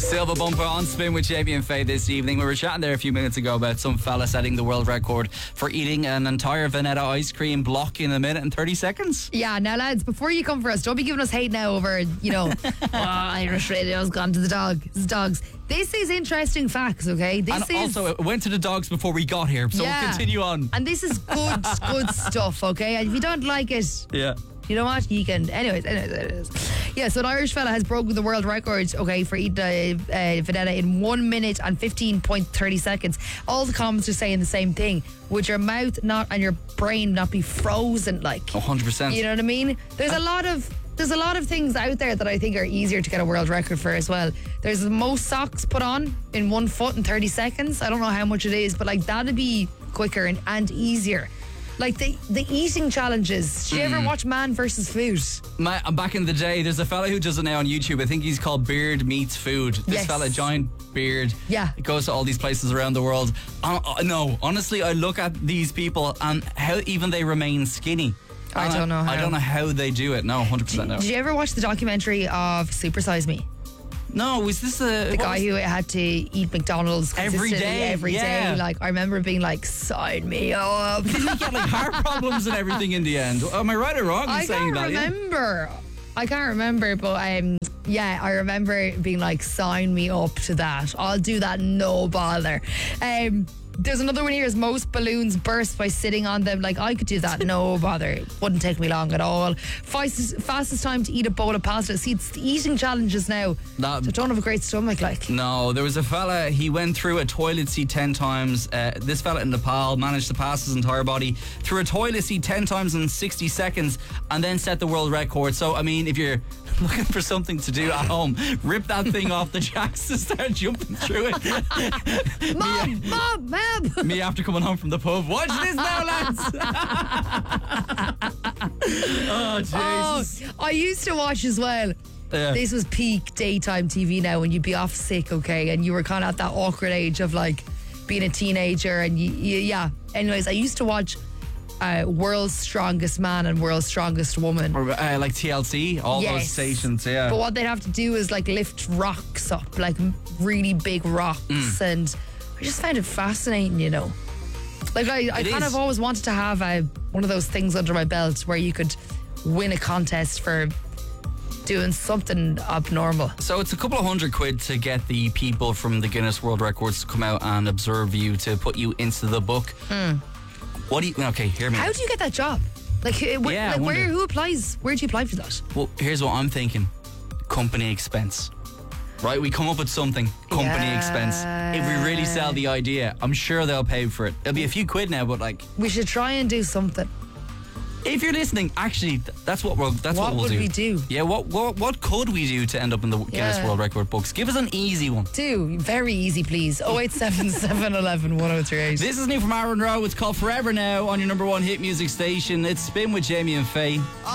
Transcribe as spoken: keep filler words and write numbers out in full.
Silver Bumper on Spin with Jamie and Faye this evening. We were chatting there a few minutes ago about some fella setting the world record for eating an entire Vanetta ice cream block in a minute and thirty seconds. Yeah, now lads, before you come for us, don't be giving us hate now over, you know, oh, Irish radio's gone to the dog, the dogs. This is interesting facts, okay? This and is, also, it went to the dogs before we got here, so yeah. we'll continue on. And this is good, good stuff, okay? And if you don't like it, yeah. you know what? You can. Anyways, anyways, it is. Yeah, so an Irish fella has broken the world record, okay, for eating a uh, Vanetta in one minute and fifteen point three zero seconds. All the comments are saying the same thing. Would your mouth not and your brain not be frozen, like? one hundred percent. You know what I mean? There's a lot of there's a lot of things out there that I think are easier to get a world record for as well. There's the most socks put on in one foot in thirty seconds. I don't know how much it is, but like that'd be quicker and, and easier. Like the, the eating challenges. Do you mm. ever watch Man versus Food? My, back in the day, there's a fella who does it now on YouTube. I think he's called Beard Meets Food. This yes. fella, giant beard. Yeah. Goes to all these places around the world. Uh, uh, no, honestly, I look at these people and how even they remain skinny. I don't know how. I don't know how they do it. No, one hundred percent no. Did you ever watch the documentary of Super Size Me? No, was this a... The guy who had to eat McDonald's every day? Every yeah. day. Like, I remember being like, sign me up. Did he get like heart problems and everything in the end? Am I right or wrong in I saying can't that? remember. Yeah? I can't remember, but um, yeah, I remember being like, sign me up to that. I'll do that, no bother. Um... There's another one here is most balloons burst by sitting on them. Like, I could do that, no bother. It wouldn't take me long at all. Fastest, fastest time to eat a bowl of pasta. See, it's the eating challenges now. That, so don't have a great stomach, like. No, there was a fella, he went through a toilet seat ten times. Uh, this fella in Nepal managed to pass his entire body through a toilet seat ten times in sixty seconds and then set the world record. So, I mean, if you're looking for something to do at home, rip that thing off the jacks and start jumping through it. Mom, me, mom, mom. Me after coming home from the pub. Watch this now, lads. Oh, Jesus. Oh, I used to watch as well. Yeah. This was peak daytime T V now when you'd be off sick, okay, and you were kind of at that awkward age of like being a teenager and you, you, yeah. Anyways, I used to watch uh, World's Strongest Man and World's Strongest Woman. Or, uh, like T L C, all yes. those stations, yeah. But what they'd have to do is like lift rocks up, like really big rocks, mm. and I just found it fascinating, you know. Like I, I kind is. of always wanted to have a, one of those things under my belt where you could win a contest for doing something abnormal. So it's a couple of hundred quid to get the people from the Guinness World Records to come out and observe you, to put you into the book. Mm. What do you... Okay, hear me. How do you get that job? Like, where, yeah, like where? Who applies? Where do you apply for that? Well, here's what I'm thinking. Company expense. Right, we come up with something, company yeah. expense. If we really sell the idea, I'm sure they'll pay for it. It'll be a few quid now, but like... We should try and do something. If you're listening, actually, that's what we'll that's what, what we'll would do. we do? Yeah, what, what what could we do to end up in the Guinness yeah. World Record books? Give us an easy one. Do, very easy, please. oh eight seven seven, one one, one oh three eight. This is new from Aaron Rowe. It's called Forever Now on your number one hit music station. It's Spin with Jamie and Faye.